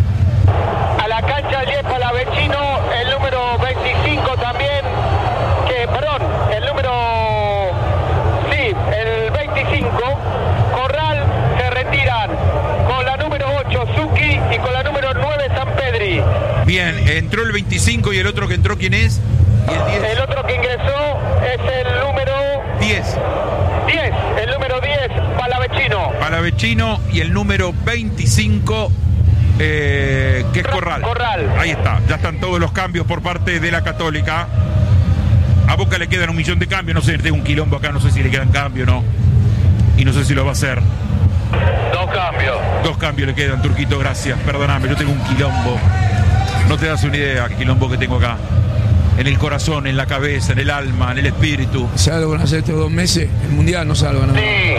A la cancha Liep Palavecino, el número veinticinco también, que, perdón, el número, sí, el veinticinco, Corral, se retiran con la número ocho, Zucchi, y con la número nueve, San Pedri. Bien, entró el veinticinco y el otro que entró, ¿quién es? ¿Y el diez? El otro que ingresó es el número diez. diez, el número diez, Palavecino. Palavecino y el número veinticinco, eh, que es Corral. Corral. Ahí está, ya están todos los cambios por parte de la Católica. A Boca le quedan un millón de cambios, no sé, tengo un quilombo acá, no sé si le quedan cambios o no. Y no sé si lo va a hacer. Dos cambios. Dos cambios le quedan, Turquito, gracias. Perdóname, yo tengo un quilombo. No te das una idea qué quilombo que tengo acá. En el corazón, en la cabeza, en el alma, en el espíritu. ¿Sabes lo que van a hacer estos dos meses? El mundial no salva nada. Sí.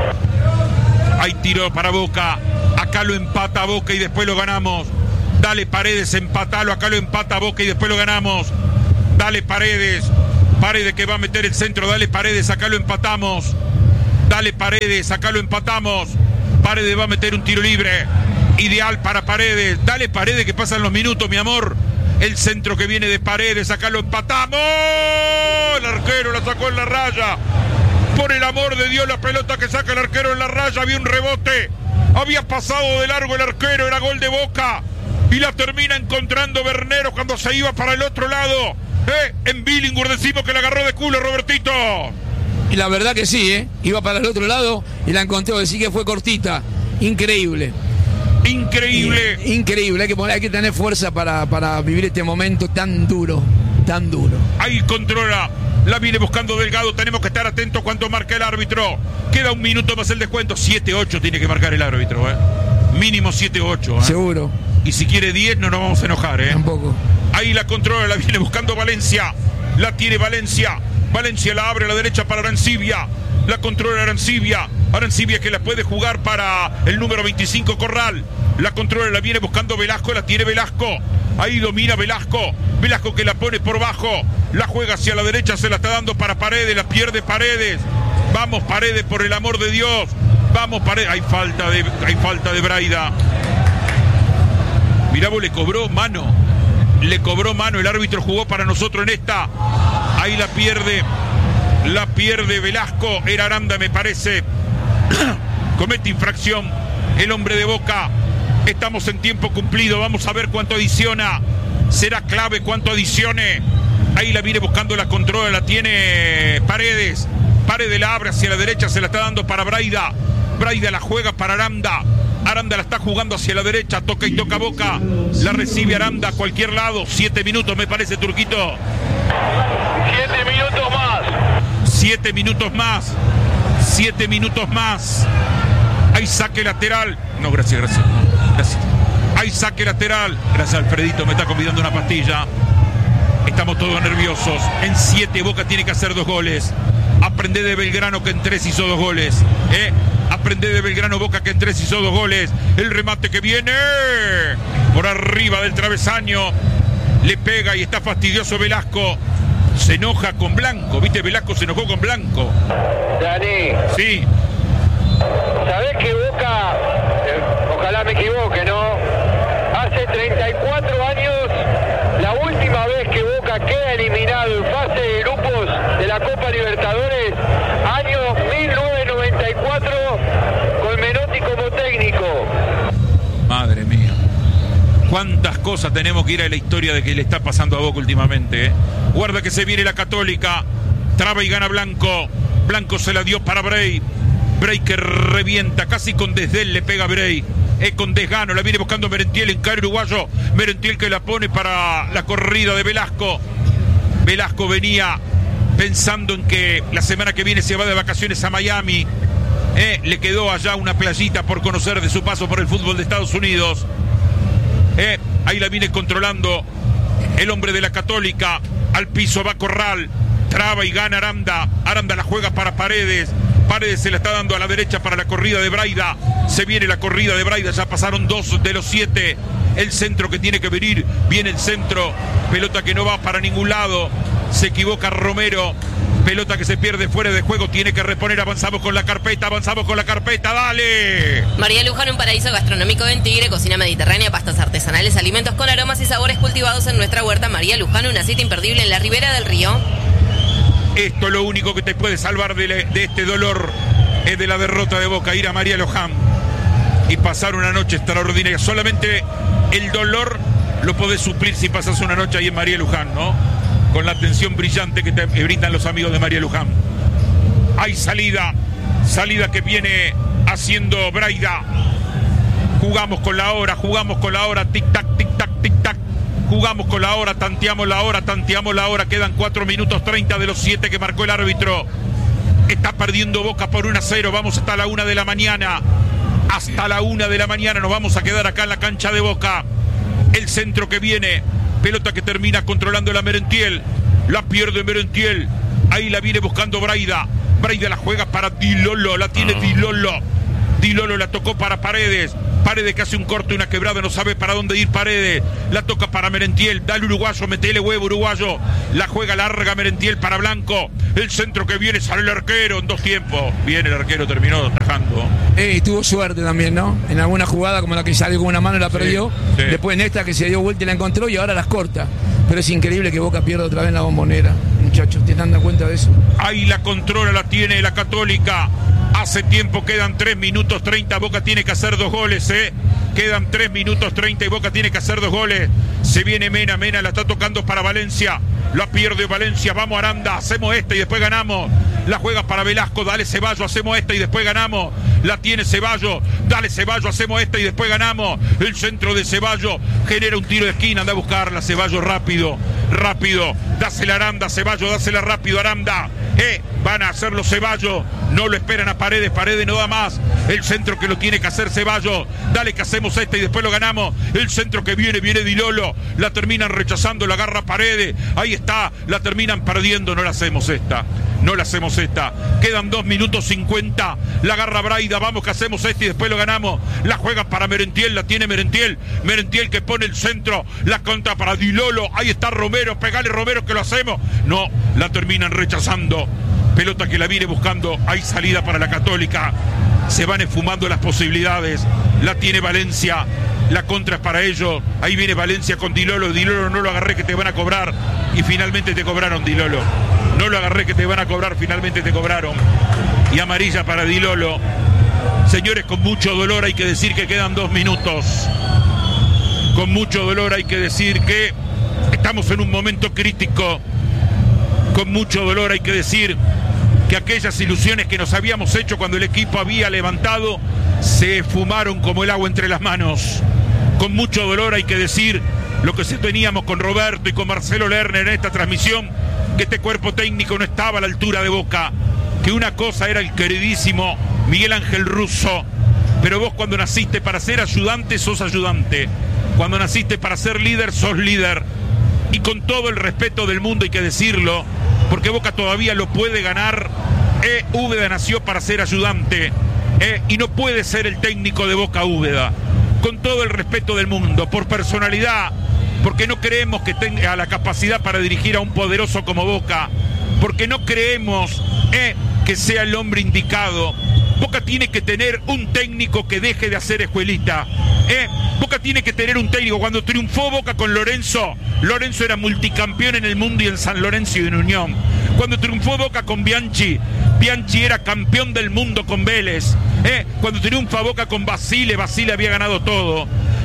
Hay tiro para Boca. Acá lo empata Boca y después lo ganamos. Dale Paredes, empatalo. Acá lo empata Boca y después lo ganamos. Dale Paredes. Paredes que va a meter el centro. Dale Paredes, acá lo empatamos. Dale Paredes, acá lo empatamos. Paredes va a meter un tiro libre. Ideal para Paredes. Dale Paredes que pasan los minutos, mi amor. El centro que viene de Paredes, acá lo empatamos. El arquero la sacó en la raya. Por el amor de Dios, la pelota que saca el arquero en la raya. Había un rebote. Había pasado de largo el arquero. Era gol de Boca. Y la termina encontrando Bernero cuando se iba para el otro lado. ¿Eh? En Billingur decimos que la agarró de culo, Robertito. Y la verdad que sí, ¿eh? Iba para el otro lado y la encontró. Decir que fue cortita. Increíble. Increíble. I- increíble. Hay que, poner, hay que tener fuerza para, para vivir este momento tan duro. Tan duro. Ahí controla. La viene buscando Delgado. Tenemos que estar atentos cuando marca el árbitro. Queda un minuto más el descuento. siete ocho tiene que marcar el árbitro, ¿eh? Mínimo siete ocho, ¿eh? Seguro. Y si quiere diez no nos vamos a enojar, ¿eh? Tampoco. Ahí la controla, la viene buscando Valencia. La tiene Valencia. Valencia la abre a la derecha para Arancibia. La controla Arancibia. Arancibia que la puede jugar para el número veinticinco, Corral. La controla, la viene buscando Velasco. La tiene Velasco. Ahí domina Velasco. Velasco que la pone por bajo. La juega hacia la derecha. Se la está dando para Paredes. La pierde Paredes. Vamos Paredes, por el amor de Dios. Vamos Paredes. Hay falta de, hay falta de Braida. Mirá vos, le cobró mano. Le cobró mano. El árbitro jugó para nosotros en esta. Ahí la pierde. La pierde Velasco. Era Aranda, me parece. Comete infracción el hombre de Boca. Estamos en tiempo cumplido. Vamos a ver cuánto adiciona. Será clave cuánto adicione. Ahí la viene buscando, la controla. La tiene Paredes. Paredes la abre hacia la derecha. Se la está dando para Braida. Braida la juega para Aranda. Aranda la está jugando hacia la derecha. Toca y toca Boca. La recibe Aranda a cualquier lado. Siete minutos me parece, Turquito. Siete minutos más. Siete minutos más. Siete minutos más. Hay saque lateral. No, gracias, gracias. Gracias. Hay saque lateral. Gracias, Alfredito. Me está convidando una pastilla. Estamos todos nerviosos. En siete Boca tiene que hacer dos goles. Aprendé de Belgrano que en tres hizo dos goles. ¿Eh? Aprendé de Belgrano Boca que en tres hizo dos goles. El remate que viene por arriba del travesaño. Le pega y está fastidioso Velasco. Se enoja con Blanco. ¿Viste? Velasco se enojó con Blanco. Dani, Sí. ¿sabés que Boca, eh, ojalá me equivoque, ¿no? Hace treinta y cuatro años, la última vez que Boca queda eliminado en fase de grupos de la Copa Libertadores, año mil novecientos noventa y cuatro, con Menotti como técnico. Madre mía. Cuántas cosas tenemos que ir a la historia de que le está pasando a Boca últimamente, ¿eh? Guarda que se viene la Católica. Traba y gana Blanco. Blanco se la dio para Bray. Bray que revienta, casi con desdén le pega a Bray. Eh, con desgano, la viene buscando Merentiel en cara uruguayo. Merentiel que la pone para la corrida de Velasco. Velasco venía pensando en que la semana que viene se va de vacaciones a Miami. Eh, le quedó allá una playita por conocer de su paso por el fútbol de Estados Unidos. Eh, ahí la viene controlando el hombre de la Católica. Al piso va Corral. Traba y gana Aranda. Aranda la juega para Paredes. Paredes se la está dando a la derecha para la corrida de Braida. Se viene la corrida de Braida. Ya pasaron dos de los siete. El centro que tiene que venir. Viene el centro. Pelota que no va para ningún lado. Se equivoca Romero. Pelota que se pierde fuera de juego. Tiene que reponer. Avanzamos con la carpeta. Avanzamos con la carpeta. ¡Dale! María Luján, un paraíso gastronómico en Tigre. Cocina mediterránea, pastas artesanales, alimentos con aromas y sabores cultivados en nuestra huerta. María Luján, una cita imperdible en la ribera del río. Esto es lo único que te puede salvar de, le, de este dolor, es de la derrota de Boca, ir a María Luján y pasar una noche extraordinaria. Solamente el dolor lo podés suplir si pasas una noche ahí en María Luján, ¿no? Con la atención brillante que te brindan los amigos de María Luján. Hay salida, salida que viene haciendo Braida. Jugamos con la hora, jugamos con la hora, tic-tac, tic-tac, tic-tac. Jugamos con la hora, tanteamos la hora, tanteamos la hora. Quedan cuatro minutos treinta de los siete que marcó el árbitro. Está perdiendo Boca por uno a cero. Vamos hasta la una de la mañana. Hasta la una de la mañana nos vamos a quedar acá en la cancha de Boca. El centro que viene. Pelota que termina controlando la Merentiel. La pierde Merentiel. Ahí la viene buscando Braida. Braida la juega para Dilolo. La tiene Dilolo. Dilolo la tocó para Paredes. Paredes que hace un corte, una quebrada, no sabe para dónde ir Paredes. La toca para Merentiel. Dale uruguayo, metele huevo uruguayo. La juega larga Merentiel para Blanco. El centro que viene, sale el arquero en dos tiempos. Viene el arquero, terminó atajando. Eh, tuvo suerte también, ¿no? En alguna jugada como la que salió con una mano la perdió. Sí, sí. Después en esta que se dio vuelta y la encontró y ahora las corta. Pero es increíble que Boca pierda otra vez en la Bombonera. Muchachos, ¿te dan cuenta de eso? Ahí la controla, la tiene la Católica. Hace tiempo, quedan tres minutos treinta. Boca tiene que hacer dos goles, ¿eh? Quedan tres minutos treinta y Boca tiene que hacer dos goles. Se viene Mena, Mena la está tocando para Valencia. La pierde Valencia, vamos Aranda, hacemos esta y después ganamos. La juega para Velasco, dale Ceballos, hacemos esta y después ganamos. La tiene Ceballos, dale Ceballos, hacemos esta y después ganamos. El centro de Ceballos genera un tiro de esquina, anda a buscarla Ceballos rápido, rápido. Dásela Aranda, Ceballos, dásela rápido Aranda. Eh, van a hacerlo Ceballos, no lo esperan a Paredes, Paredes no da más. El centro que lo tiene que hacer Ceballos, dale que hacemos esta y después lo ganamos. El centro que viene, viene Dilolo, la terminan rechazando, la agarra Paredes, ahí está, la terminan perdiendo, no la hacemos esta. No la hacemos esta. Quedan dos minutos cincuenta. La agarra Braida. Vamos que hacemos esta y después lo ganamos. La juega para Merentiel. La tiene Merentiel. Merentiel que pone el centro. La contra para Dilolo. Ahí está Romero. Pegale Romero que lo hacemos. No, la terminan rechazando. Pelota que la viene buscando. Hay salida para la Católica. Se van esfumando las posibilidades. La tiene Valencia. La contra es para ellos. Ahí viene Valencia con Dilolo. Dilolo, no lo agarré que te van a cobrar. Y finalmente te cobraron, Dilolo. No lo agarré que te van a cobrar, finalmente te cobraron. Y amarilla para Dilolo. Señores, con mucho dolor hay que decir que quedan dos minutos. Con mucho dolor hay que decir que estamos en un momento crítico. Con mucho dolor hay que decir que aquellas ilusiones que nos habíamos hecho cuando el equipo había levantado se esfumaron como el agua entre las manos. Con mucho dolor hay que decir lo que sí teníamos con Roberto y con Marcelo Lerner en esta transmisión, que este cuerpo técnico no estaba a la altura de Boca, que una cosa era el queridísimo Miguel Ángel Russo, pero vos cuando naciste para ser ayudante, sos ayudante, cuando naciste para ser líder, sos líder, y con todo el respeto del mundo hay que decirlo, porque Boca todavía lo puede ganar. eh, Úbeda nació para ser ayudante, eh, y no puede ser el técnico de Boca Úbeda, con todo el respeto del mundo, por personalidad, porque no creemos que tenga la capacidad para dirigir a un poderoso como Boca, porque no creemos eh, que sea el hombre indicado. Boca tiene que tener un técnico que deje de hacer escuelita. Eh, Boca tiene que tener un técnico. Cuando triunfó Boca con Lorenzo, Lorenzo era multicampeón en el mundo y en San Lorenzo y en Unión. Cuando triunfó Boca con Bianchi, Bianchi era campeón del mundo con Vélez. Eh, cuando triunfa Boca con Basile, Basile había ganado todo.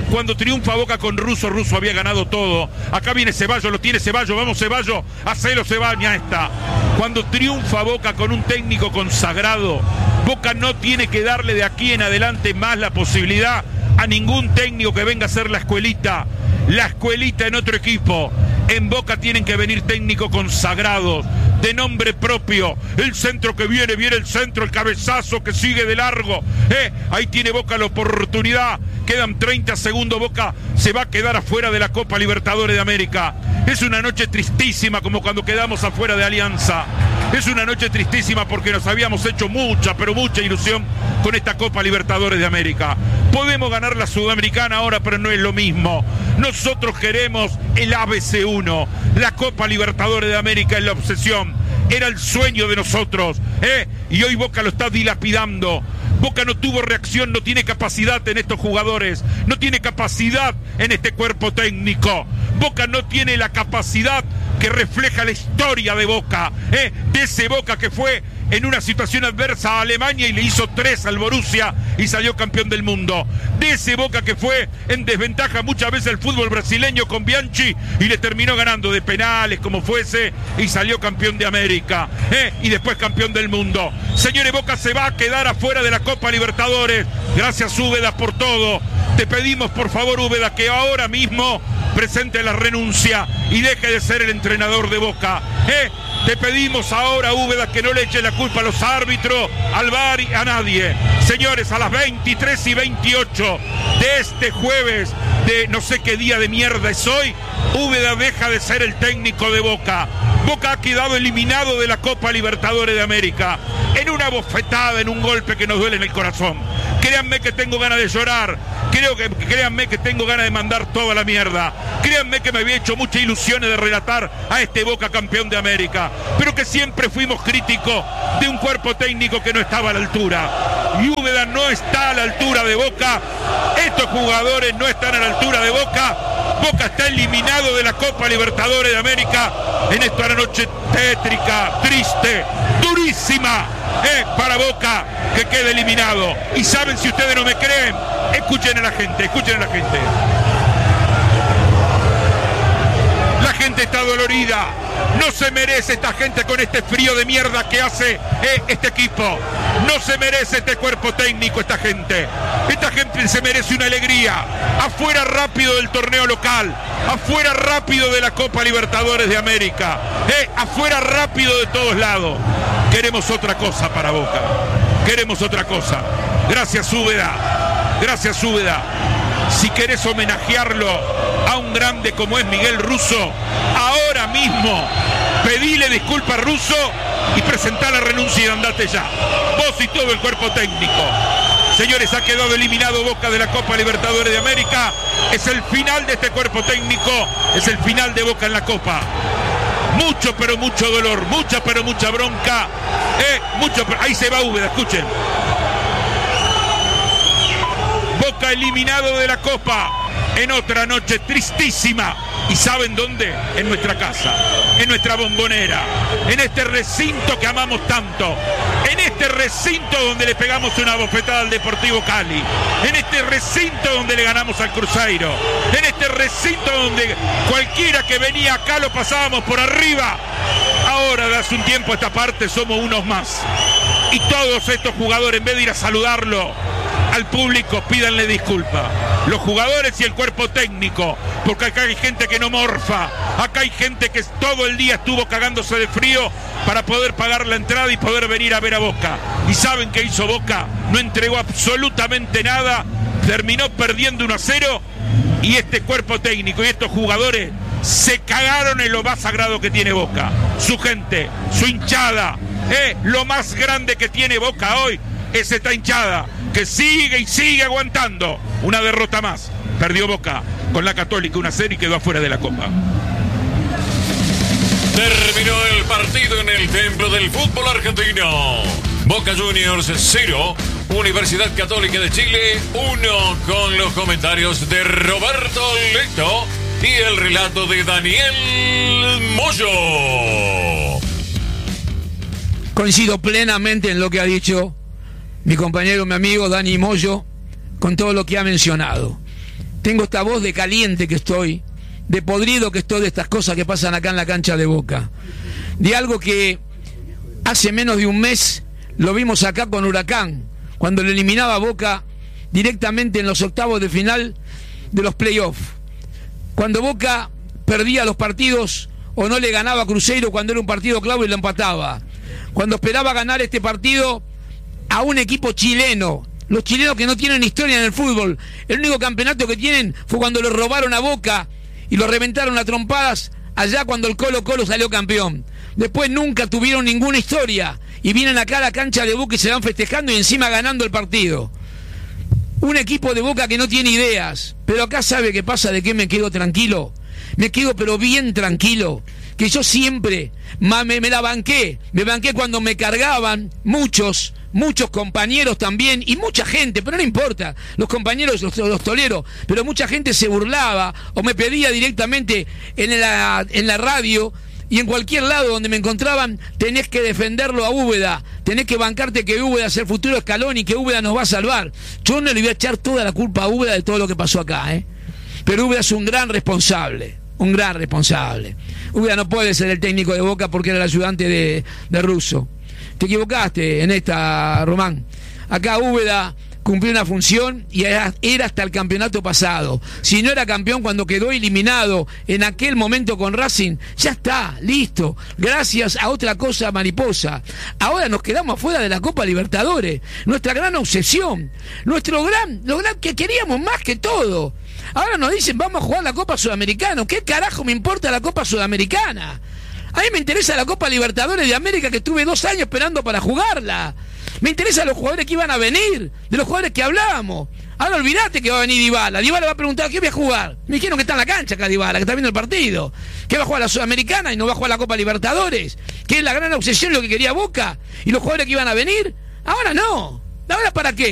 Cuando triunfa Boca con Russo, Russo había ganado todo. Acá viene Ceballos, lo tiene Ceballos, vamos Ceballos, hacelo Ceballos, ya está. Cuando triunfa Boca con un técnico consagrado, Boca no tiene que darle de aquí en adelante más la posibilidad a ningún técnico que venga a hacer la escuelita. La escuelita en otro equipo. En Boca tienen que venir técnicos consagrados, de nombre propio. El centro que viene, viene el centro, el cabezazo que sigue de largo. Eh, ahí tiene Boca la oportunidad. Quedan treinta segundos, Boca se va a quedar afuera de la Copa Libertadores de América. Es una noche tristísima, como cuando quedamos afuera de Alianza. Es una noche tristísima porque nos habíamos hecho mucha, pero mucha ilusión con esta Copa Libertadores de América. Podemos ganar la Sudamericana ahora, pero no es lo mismo. Nosotros queremos el A B C uno. La Copa Libertadores de América es la obsesión. Era el sueño de nosotros, ¿eh? Y hoy Boca lo está dilapidando. Boca no tuvo reacción, no tiene capacidad en estos jugadores, no tiene capacidad en este cuerpo técnico. Boca no tiene la capacidad que refleja la historia de Boca, ¿eh? De ese Boca que fue en una situación adversa a Alemania y le hizo tres al Borussia y salió campeón del mundo. De ese Boca que fue en desventaja muchas veces el fútbol brasileño con Bianchi y le terminó ganando de penales como fuese y salió campeón de América, ¿eh? Y después campeón del mundo. Señores, Boca se va a quedar afuera de la Copa Libertadores. Gracias, Úbeda, por todo. Te pedimos, por favor, Úbeda, que ahora mismo presente la renuncia y deje de ser el entrenador de Boca, ¿eh? Te pedimos ahora, Úbeda, que no le eche la culpa a los árbitros, al V A R y a nadie. Señores, a las veintitrés y veintiocho de este jueves, de no sé qué día de mierda es hoy, Úbeda deja de ser el técnico de Boca. Boca ha quedado eliminado de la Copa Libertadores de América en una bofetada, en un golpe que nos duele en el corazón. Créanme que tengo ganas de llorar. Creo que, créanme que tengo ganas de mandar toda la mierda. Créanme que me había hecho muchas ilusiones de relatar a este Boca campeón de América, pero que siempre fuimos críticos de un cuerpo técnico que no estaba a la altura. Y Úbeda no está a la altura de Boca. Estos jugadores no están a la altura de Boca. Boca está eliminado de la Copa Libertadores de América en esta noche tétrica, triste, durísima, eh, para Boca, que quede eliminado. Y saben, si ustedes no me creen, escuchen a la gente, escuchen a la gente. La gente está dolorida. No se merece esta gente con este frío de mierda que hace eh, este equipo. No se merece este cuerpo técnico, esta gente. Esta gente se merece una alegría. Afuera rápido del torneo local. Afuera rápido de la Copa Libertadores de América. Eh, afuera rápido de todos lados. Queremos otra cosa para Boca. Queremos otra cosa. Gracias, Úbeda. Gracias, Úbeda. Si querés homenajearlo a un grande como es Miguel Russo, ahora mismo pedile disculpas a Russo y presentá la renuncia y andate ya. Vos y todo el cuerpo técnico. Señores, ha quedado eliminado Boca de la Copa Libertadores de América. Es el final de este cuerpo técnico. Es el final de Boca en la Copa. Mucho, pero mucho dolor. Mucha, pero mucha bronca. Eh, mucho, pero... Ahí se va Úbeda, escuchen. Boca eliminado de la Copa en otra noche tristísima. ¿Y saben dónde? En nuestra casa, en nuestra Bombonera, en este recinto que amamos tanto, en este recinto donde le pegamos una bofetada al Deportivo Cali, en este recinto donde le ganamos al Cruzeiro, en este recinto donde cualquiera que venía acá lo pasábamos por arriba. Ahora, de hace un tiempo a esta parte, somos unos más. Y todos estos jugadores, en vez de ir a saludarlo al público, pídanle disculpas. Los jugadores y el cuerpo técnico, porque acá hay gente que no morfa, acá hay gente que todo el día estuvo cagándose de frío para poder pagar la entrada y poder venir a ver a Boca. ¿Y saben qué hizo Boca? No entregó absolutamente nada, terminó perdiendo uno a cero, y este cuerpo técnico y estos jugadores se cagaron en lo más sagrado que tiene Boca. Su gente, su hinchada, eh, lo más grande que tiene Boca hoy es esta hinchada, que sigue y sigue aguantando. Una derrota más. Perdió Boca con la Católica uno a cero y quedó afuera de la Copa. Terminó el partido en el templo del fútbol argentino. Boca Juniors cero, Universidad Católica de Chile uno, con los comentarios de Roberto Leto y el relato de Daniel Moyo. Coincido plenamente en lo que ha dicho mi compañero, mi amigo Dani Moyo, con todo lo que ha mencionado. tengo esta voz de caliente que estoy, de podrido que estoy de estas cosas que pasan acá en la cancha de Boca. De algo que hace menos de un mes lo vimos acá con Huracán, cuando le eliminaba a Boca directamente en los octavos de final de los playoffs. Cuando Boca perdía los partidos o no le ganaba a Cruzeiro cuando era un partido clave y lo empataba. Cuando esperaba ganar este partido a un equipo chileno. Los chilenos que no tienen historia en el fútbol. El único campeonato que tienen fue cuando lo robaron a Boca y lo reventaron a trompadas allá cuando el Colo Colo salió campeón. Después nunca tuvieron ninguna historia y vienen acá a la cancha de Boca y se van festejando y encima ganando el partido. Un equipo de Boca que no tiene ideas. Pero acá sabe qué pasa, de qué me quedo tranquilo. Me quedo pero bien tranquilo. Que yo siempre me, me la banqué. Me banqué cuando me cargaban muchos, muchos compañeros también. Y mucha gente, pero no importa. Los compañeros, los, los toleros. Pero mucha gente se burlaba o me pedía directamente en la, en la radio. Y en cualquier lado donde me encontraban, tenés que defenderlo a Úbeda, tenés que bancarte que Úbeda es el futuro escalón y que Úbeda nos va a salvar. Yo no le voy a echar toda la culpa a Úbeda de todo lo que pasó acá, ¿eh? Pero Úbeda es un gran responsable, un gran responsable. Úbeda no puede ser el técnico de Boca porque era el ayudante de, de Russo. Te equivocaste en esta, Román. Acá Úbeda cumplió una función y era, era hasta el campeonato pasado. Si no era campeón cuando quedó eliminado en aquel momento con Racing, ya está, listo. Gracias a otra cosa mariposa. Ahora nos quedamos afuera de la Copa Libertadores. Nuestra gran obsesión. Nuestro gran, lo gran que queríamos más que todo. Ahora nos dicen vamos a jugar la Copa Sudamericana. ¿Qué carajo me importa la Copa Sudamericana? A mí me interesa la Copa Libertadores de América, que estuve dos años esperando para jugarla. Me interesan los jugadores que iban a venir, de los jugadores que hablábamos. Ahora olvidate que va a venir Dybala. Dybala va a preguntar, ¿qué voy a jugar? Me dijeron que está en la cancha acá Dybala, que está viendo el partido. ¿Qué va a jugar la Sudamericana y no va a jugar la Copa Libertadores? ¿Qué es la gran obsesión lo que quería Boca? ¿Y los jugadores que iban a venir? Ahora no. ¿Ahora para qué?